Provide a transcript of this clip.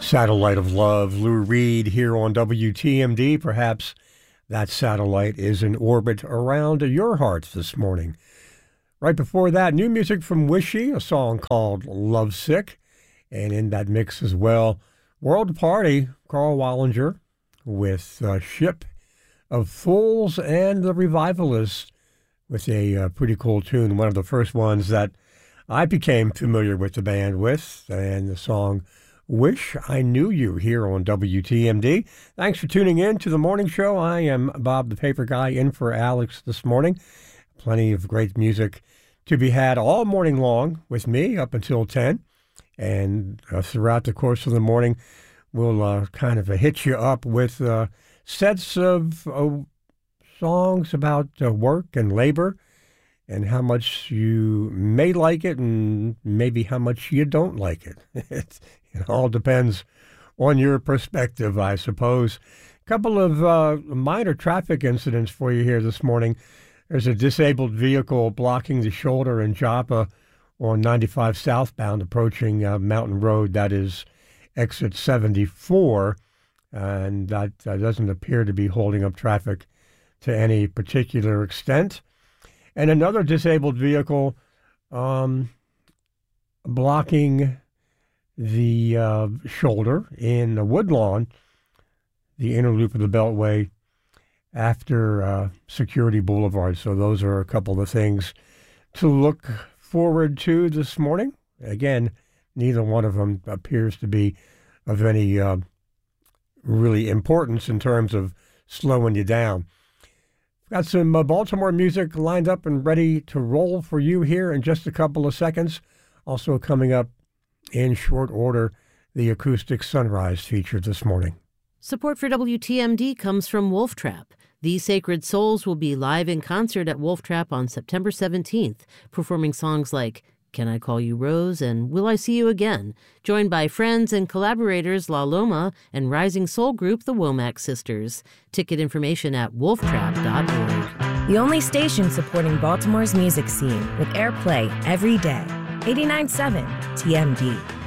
Satellite of Love, Lou Reed here on WTMD. Perhaps that satellite is in orbit around your hearts this morning. Right before that, new music from Wishy, a song called Lovesick. And in that mix as well, World Party, Carl Wallinger with Ship of Fools, and the Revivalists with a pretty cool tune. One of the first ones that I became familiar with the band with, and the song Wish I Knew You here on WTMD. Thanks for tuning in to the morning show. I am Bob the Paper Guy in for Alex this morning. Plenty of great music to be had all morning long with me up until 10. And throughout the course of the morning, we'll kind of hit you up with sets of songs about work and labor and how much you may like it and maybe how much you don't like it. It all depends on your perspective, I suppose. A couple of minor traffic incidents for you here this morning. There's a disabled vehicle blocking the shoulder in Joppa on 95 southbound approaching Mountain Road. That is exit 74, and that doesn't appear to be holding up traffic to any particular extent. And another disabled vehicle blocking the shoulder in Woodlawn, the inner loop of the Beltway after Security Boulevard. So those are a couple of things to look forward to this morning. Again, neither one of them appears to be of any really importance in terms of slowing you down. Got some Baltimore music lined up and ready to roll for you here in just a couple of seconds. Also coming up in short order, the Acoustic Sunrise feature this morning. Support for WTMD comes from Wolf Trap. These Sacred Souls will be live in concert at Wolf Trap on September 17th, performing songs like Can I Call You Rose and Will I See You Again, joined by friends and collaborators La Loma and rising soul group the Womack Sisters. Ticket information at wolftrap.org. The only station supporting Baltimore's music scene with airplay every day. 89.7 TMD.